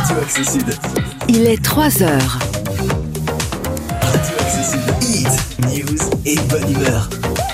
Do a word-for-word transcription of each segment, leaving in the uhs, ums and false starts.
Radio Accessible. Il est trois heures. Radio Accessible. Hit, news et bonne humeur.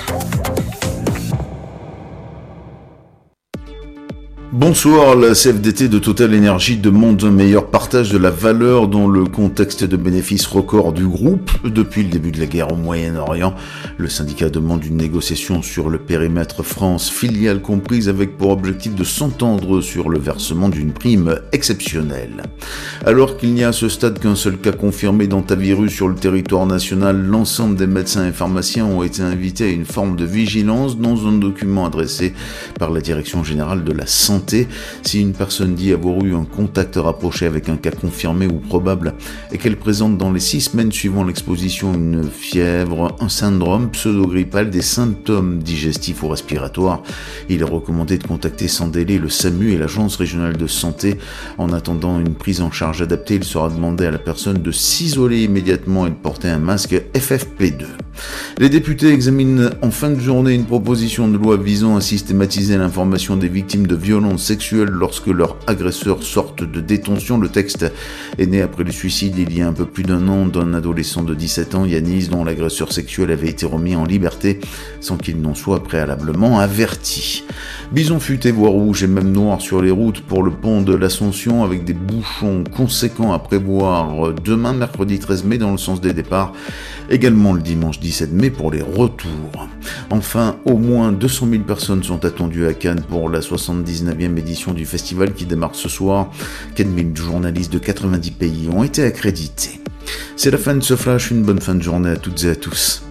Bonsoir, la C F D T de Total Energy demande un meilleur partage de la valeur dans le contexte de bénéfices records du groupe. Depuis le début de la guerre au Moyen-Orient, le syndicat demande une négociation sur le périmètre France, filiale comprise, avec pour objectif de s'entendre sur le versement d'une prime exceptionnelle. Alors qu'il n'y a à ce stade qu'un seul cas confirmé d'antivirus sur le territoire national, l'ensemble des médecins et pharmaciens ont été invités à une forme de vigilance dans un document adressé par la Direction Générale de la Santé. Si une personne dit avoir eu un contact rapproché avec un cas confirmé ou probable et qu'elle présente dans les six semaines suivant l'exposition une fièvre, un syndrome pseudo-grippal, des symptômes digestifs ou respiratoires, il est recommandé de contacter sans délai le SAMU et l'Agence régionale de santé. En attendant une prise en charge adaptée, il sera demandé à la personne de s'isoler immédiatement et de porter un masque F F P deux. Les députés examinent en fin de journée une proposition de loi visant à systématiser l'information des victimes de violences sexuelles lorsque leurs agresseurs sortent de détention. Le texte est né après le suicide il y a un peu plus d'un an d'un adolescent de dix-sept ans, Yanis, dont l'agresseur sexuel avait été remis en liberté sans qu'il n'en soit préalablement averti. Bison futé, voie rouge et même noir sur les routes pour le pont de l'Ascension, avec des bouchons conséquents à prévoir demain, mercredi treize mai, dans le sens des départs. Également le dimanche dix-sept mai pour les retours. Enfin, au moins deux cent mille personnes sont attendues à Cannes pour la soixante-dix-neuvième édition du festival qui démarre ce soir. quatre mille journalistes de quatre-vingt-dix pays ont été accrédités. C'est la fin de ce flash, une bonne fin de journée à toutes et à tous.